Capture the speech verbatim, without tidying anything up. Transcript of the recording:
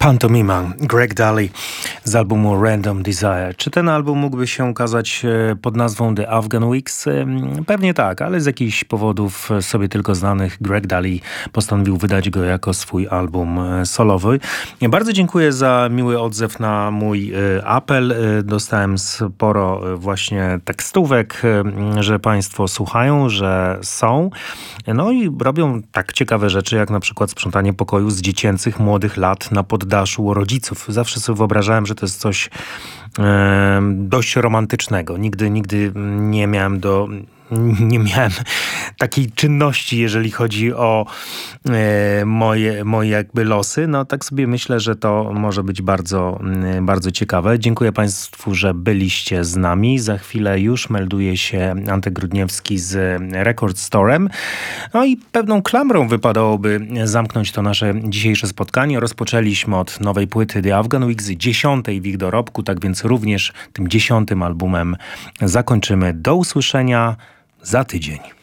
Pantomima, Greg Dulli z albumu Random Desire. Czy ten album mógłby się ukazać pod nazwą The Afghan Weeks? Pewnie tak, ale z jakichś powodów sobie tylko znanych Greg Dulli postanowił wydać go jako swój album solowy. Bardzo dziękuję za miły odzew na mój apel. Dostałem sporo właśnie tekstówek, że państwo słuchają, że są. No i robią tak ciekawe rzeczy, jak na przykład sprzątanie pokoju z dziecięcych, młodych lat na poddaszu u rodziców. Zawsze sobie wyobrażałem, że to jest coś e, dość romantycznego. Nigdy, nigdy nie miałem do... Nie miałem takiej czynności, jeżeli chodzi o e, moje, moje jakby losy. No tak sobie myślę, że to może być bardzo, bardzo ciekawe. Dziękuję Państwu, że byliście z nami. Za chwilę już melduje się Antek Grudniewski z Record Storem. No i pewną klamrą wypadałoby zamknąć to nasze dzisiejsze spotkanie. Rozpoczęliśmy od nowej płyty The Afghan Weeks, dziesiątej w ich dorobku, tak więc również tym dziesiątym albumem zakończymy. Do usłyszenia za tydzień.